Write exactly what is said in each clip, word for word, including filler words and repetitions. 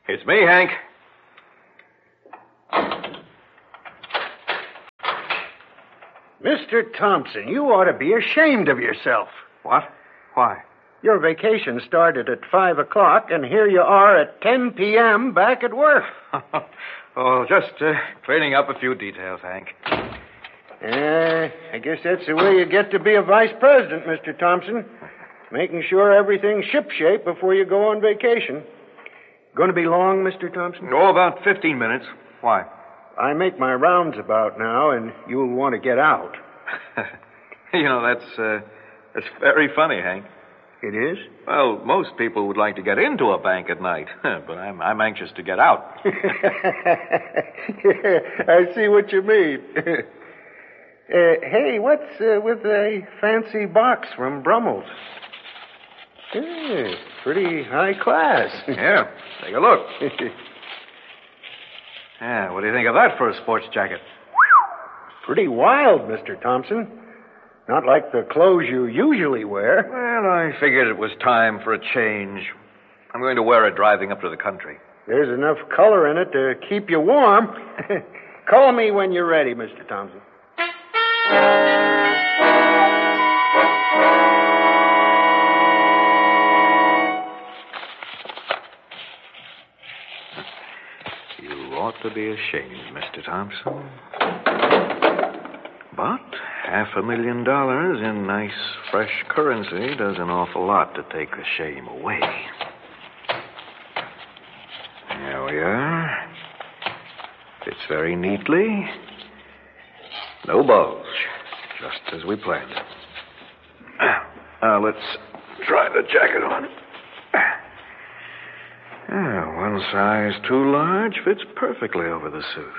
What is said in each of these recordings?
It's me, Hank. Mister Thompson, you ought to be ashamed of yourself. What? Why? Your vacation started at five o'clock, and here you are at ten p.m. back at work. Oh, just uh, cleaning up a few details, Hank. Uh, I guess that's the way you get to be a vice president, Mister Thompson. Making sure everything's shipshape before you go on vacation. Going to be long, Mister Thompson? Oh, about fifteen minutes. Why? I make my rounds about now, and you'll want to get out. You know, that's, uh, that's very funny, Hank. It is? Well, most people would like to get into a bank at night, but I'm, I'm anxious to get out. I see what you mean. uh, hey, what's uh, with the fancy box from Brummel's? Yeah, pretty high class. Yeah, take a look. Yeah, what do you think of that for a sports jacket? Pretty wild, Mister Thompson. Not like the clothes you usually wear. Well, I figured it was time for a change. I'm going to wear it driving up to the country. There's enough color in it to keep you warm. Call me when you're ready, Mister Thompson. You ought to be ashamed, Mister Thompson. But half a million dollars in nice, fresh currency does an awful lot to take the shame away. There we are. Fits very neatly. No bulge. Just as we planned. Now, let's try the jacket on. Ah, one size too large fits perfectly over the suit.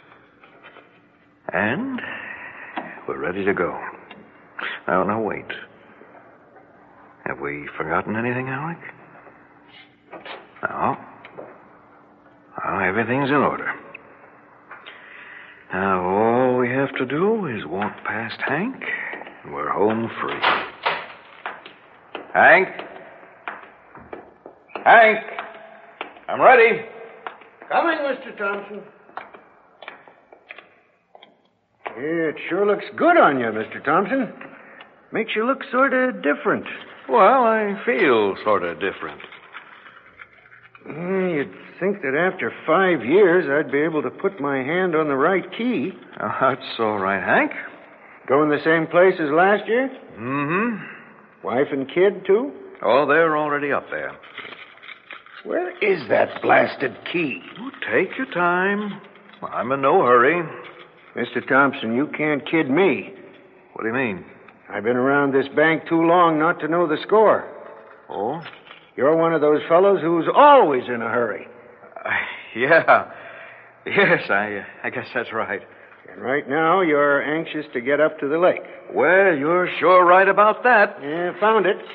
And we're ready to go. Now, now, wait. Have we forgotten anything, Alec? No. Well, everything's in order. Now, all we have to do is walk past Hank, and we're home free. Hank? Hank? I'm ready. Coming, Mister Thompson. It sure looks good on you, Mister Thompson. Makes you look sort of different. Well, I feel sort of different. Yeah, you'd think that after five years I'd be able to put my hand on the right key. Oh, that's all right, Hank. Going the same place as last year? Mm-hmm. Wife and kid, too? Oh, they're already up there. Where is that blasted key? Oh, take your time. I'm in no hurry. Mister Thompson, you can't kid me. What do you mean? I've been around this bank too long not to know the score. Oh? You're one of those fellows who's always in a hurry. Uh, yeah. Yes, I, uh, I guess that's right. And right now, you're anxious to get up to the lake. Well, you're sure right about that. Yeah, found it.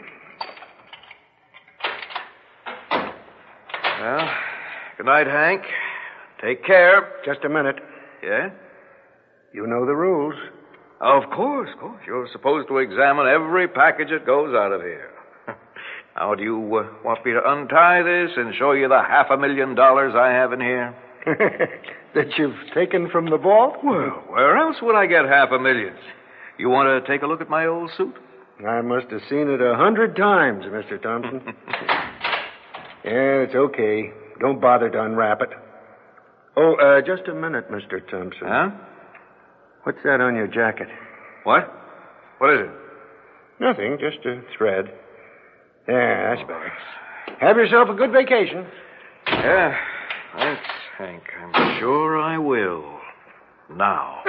Well, good night, Hank. Take care. Just a minute. Yeah? You know the rules. Of course, of course. You're supposed to examine every package that goes out of here. Now, do you uh, want me to untie this and show you the half a million dollars I have in here? That you've taken from the vault? Well, where else would I get half a million? You want to take a look at my old suit? I must have seen it a hundred times, Mister Thompson. Yeah, it's okay. Don't bother to unwrap it. Oh, uh, just a minute, Mister Thompson. Huh? What's that on your jacket? What? What is it? Nothing, just a thread. There, that's better. Have yourself a good vacation. Yeah, thanks, Hank. I'm sure I will. Now.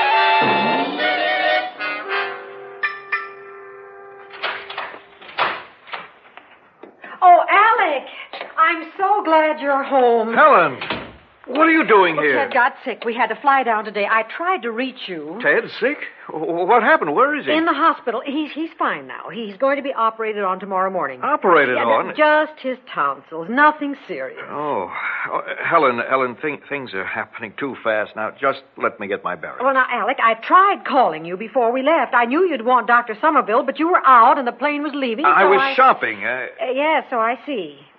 Oh, Alec! I'm so glad you're home. Helen! What are you doing Well, here? Ted got sick. We had to fly down today. I tried to reach you. Ted's sick? What happened? Where is he? In the hospital. He's he's fine now. He's going to be operated on tomorrow morning. Operated Yeah, on? Just his tonsils. Nothing serious. Oh. oh Helen, Helen, th- things are happening too fast now. Just let me get my bearings. Well, now, Alec, I tried calling you before we left. I knew you'd want Doctor Somerville, but you were out and the plane was leaving. I so was I... shopping. Uh... Uh, yeah, so I see.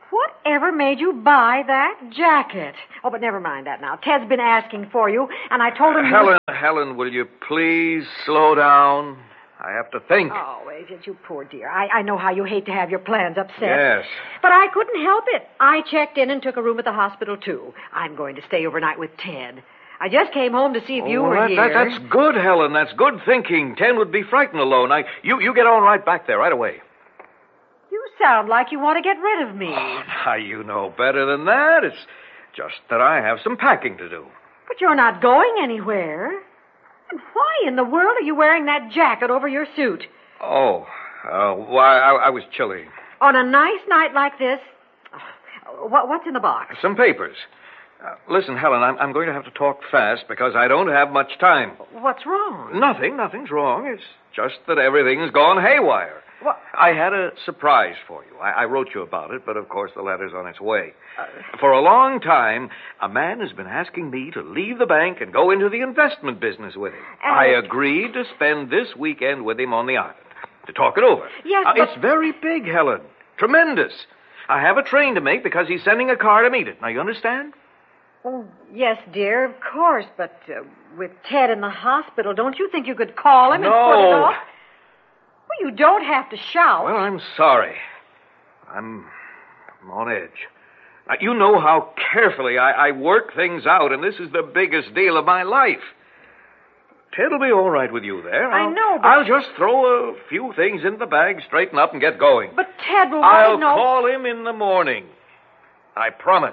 Whatever made you buy that jacket? Oh, but never mind that now. Ted's been asking for you, and I told him... Uh, you Helen, was... Helen, will you please slow down? I have to think. Oh, Agent, you poor dear. I, I know how you hate to have your plans upset. Yes. But I couldn't help it. I checked in and took a room at the hospital, too. I'm going to stay overnight with Ted. I just came home to see if you oh, were that, here. That, that's good, Helen. That's good thinking. Ted would be frightened alone. I, you, you get on right back there right away. You sound like you want to get rid of me. Oh, now, you know better than that. It's just that I have some packing to do. But you're not going anywhere. And why in the world are you wearing that jacket over your suit? Oh, uh, why, I, I was chilly. On a nice night like this? What, what's in the box? Some papers. Uh, listen, Helen, I'm, I'm going to have to talk fast because I don't have much time. What's wrong? Nothing, nothing's wrong. It's just that everything's gone haywire. What? I had a surprise for you. I, I wrote you about it, but of course the letter's on its way. Uh, for a long time, a man has been asking me to leave the bank and go into the investment business with him. And... I agreed to spend this weekend with him on the island to talk it over. Yes, uh, but... It's very big, Helen. Tremendous. I have a train to make because he's sending a car to meet it. Now, you understand? Oh, yes, dear, of course, but uh, with Ted in the hospital, don't you think you could call him no. and put it off? Well, you don't have to shout. Well, I'm sorry. I'm, I'm on edge. Now, you know how carefully I, I work things out, and this is the biggest deal of my life. Ted'll be all right with you there. I I'll, know, but... I'll just throw a few things into the bag, straighten up, and get going. But Ted will I'll want to know... call him in the morning. I promise.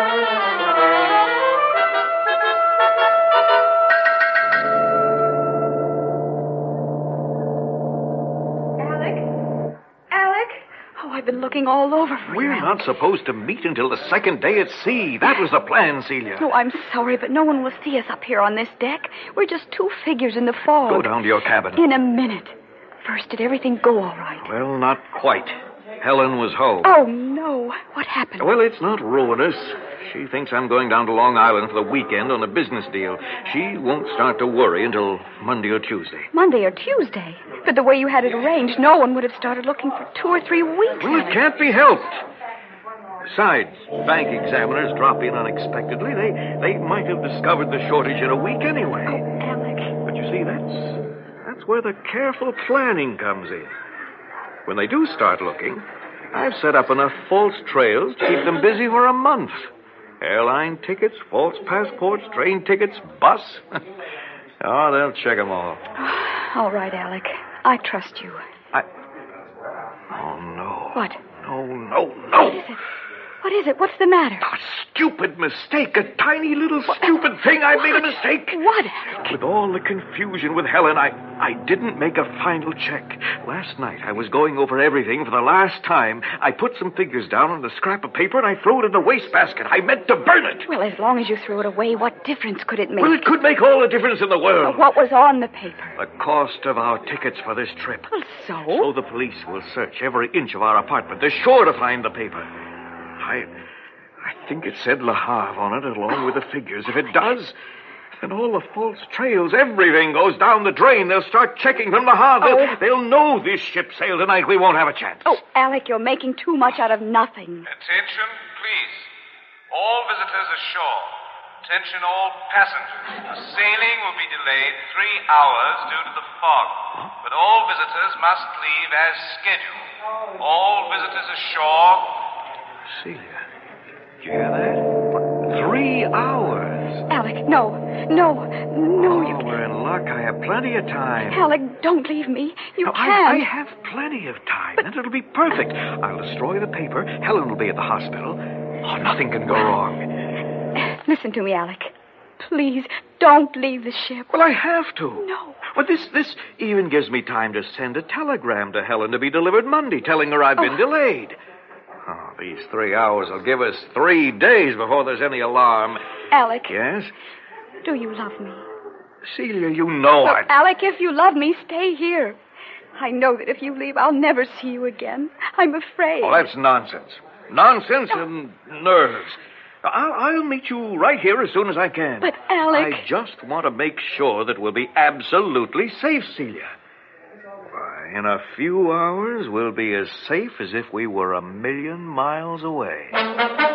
I've been looking all over for We're you. not supposed to meet until the second day at sea. That was the plan, Celia. No, I'm sorry, but no one will see us up here on this deck. We're just two figures in the fog. Go down to your cabin. In a minute. First, did everything go all right? Well, not quite. Helen was home. Oh, no. What happened? Well, it's not ruinous. She thinks I'm going down to Long Island for the weekend on a business deal. She won't start to worry until Monday or Tuesday. Monday or Tuesday? But the way you had it arranged, no one would have started looking for two or three weeks. Well, it can't be helped. Besides, bank examiners drop in unexpectedly. They they might have discovered the shortage in a week anyway. Oh, Alec. But you see, that's that's where the careful planning comes in. When they do start looking, I've set up enough false trails to keep them busy for a month. Airline tickets, false passports, train tickets, bus. Oh, they'll check them all. All right, Alec. I trust you. I... Oh, no. What? No, no, no. What is it? What is it? What's the matter? A stupid mistake. A tiny little stupid thing. I made a mistake. What, Alec? With all the confusion with Helen, I, I didn't make a final check. Last night, I was going over everything for the last time. I put some figures down on a scrap of paper, and I threw it in the wastebasket. I meant to burn it. Well, as long as you threw it away, what difference could it make? Well, it could make all the difference in the world. What was on the paper? The cost of our tickets for this trip. Well, so? So the police will search every inch of our apartment. They're sure to find the paper. I I think it said Le Havre on it, along with the figures. If it does, then all the false trails, everything goes down the drain. They'll start checking from Le Havre. Oh. They'll, they'll know this ship sailed tonight. We won't have a chance. Oh, Alec, you're making too much out of nothing. Attention, please. All visitors ashore. Attention, all passengers. The sailing will be delayed three hours due to the fog. But all visitors must leave as scheduled. All visitors ashore... Celia, did you hear that? Three hours. Alec, no. No. No, you Oh, can't. we're in luck. I have plenty of time. Alec, don't leave me. You No, can't. I, I have plenty of time, and it'll be perfect. I'll destroy the paper. Helen will be at the hospital. Oh, nothing can go wrong. Listen to me, Alec. Please, don't leave the ship. Well, I have to. No. But this this even gives me time to send a telegram to Helen to be delivered Monday, telling her I've been Oh. delayed. Oh, these three hours will give us three days before there's any alarm. Alec, Yes? do you love me? Celia, you know Well, I... Alec, if you love me, stay here. I know that if you leave, I'll never see you again. I'm afraid. Oh, that's nonsense. Nonsense and nerves. I'll, I'll meet you right here as soon as I can. But, Alec... I just want to make sure that we'll be absolutely safe, Celia. Why, in a few hours, we'll be as safe as if we were a million miles away.